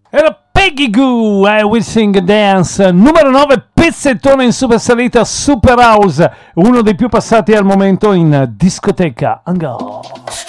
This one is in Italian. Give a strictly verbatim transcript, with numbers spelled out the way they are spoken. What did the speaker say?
Era Peggy Goo, I Will Sing Dance, numero nove, pezzettone in super salita, Super House, uno dei più passati al momento in discoteca. Ango.